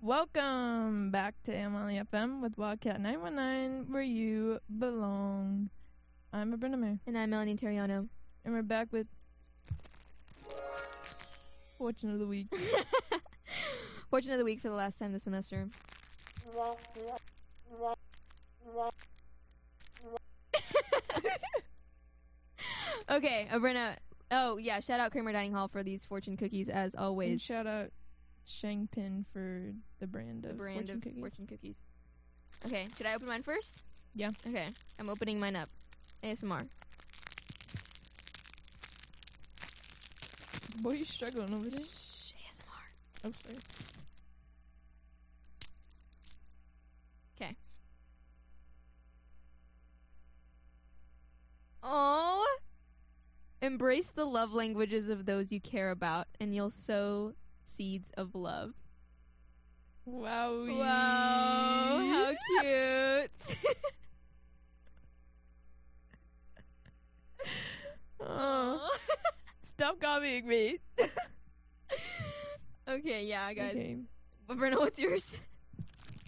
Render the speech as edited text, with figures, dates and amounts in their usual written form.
Welcome back to Amali FM with Wildcat 919, where you belong. I'm Brenda Mayer. And I'm Melanie Terriano. And we're back with Fortune of the Week. Fortune of the Week for the last time this semester. Okay, Brenna. Oh, yeah, shout out Kramer Dining Hall for these fortune cookies, as always. And shout out Shangpin for the brand of fortune cookies. Okay, should I open mine first? Yeah. Okay, I'm opening mine up. ASMR. Boy, you struggling over there? Shh, ASMR. Oh, sorry. Okay. Oh, embrace the love languages of those you care about, and you'll sow seeds of love. Wow. Wow, how cute. Oh. Stop copying me. Okay, yeah, guys. Okay. But Brenna, what's yours?